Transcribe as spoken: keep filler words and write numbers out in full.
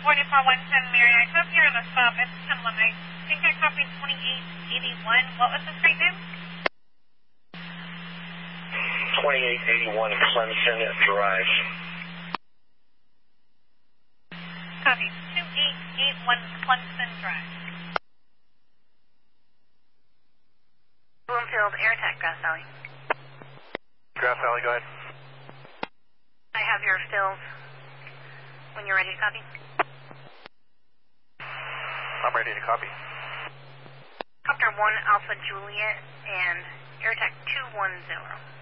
forty-four one ten Mary. I come here in a stop at Timlin. I think I copied twenty-eight eighty-one. What was the street name? twenty-eight eighty-one Clemson Drive. Copy. twenty-eight eighty-one Clemson Drive. Bloomfield AirTech, Grass Valley. Grass Valley, go ahead. I have your fills when you're ready to copy. I'm ready to copy. Copter one Alpha Juliet and AirTech two one zero.